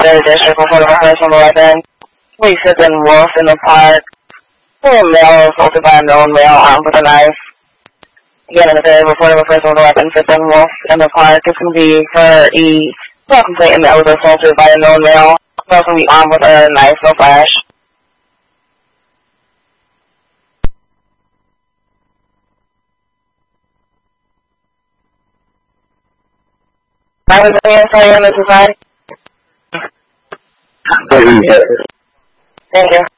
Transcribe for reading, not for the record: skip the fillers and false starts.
Third District report of a personal weapon. Police have been Wolf in the park. A male assaulted by a known male armed with a knife. Again, in the third report of a person with a weapon, Fifth Wolf in the park. It's going to be for a complainant that was assaulted by a known male. Also going to be armed with a knife, no flash. I was sorry on this side. Thank you.